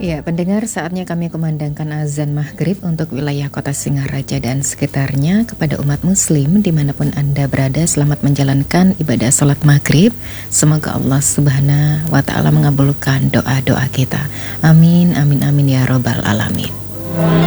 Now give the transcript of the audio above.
Ya, pendengar, saatnya kami kumandangkan azan maghrib untuk wilayah kota Singaraja dan sekitarnya. Kepada umat muslim dimanapun Anda berada, selamat menjalankan ibadah salat maghrib. Semoga Allah subhanahu wa ta'ala mengabulkan doa-doa kita. Amin, amin, amin ya robbal alamin.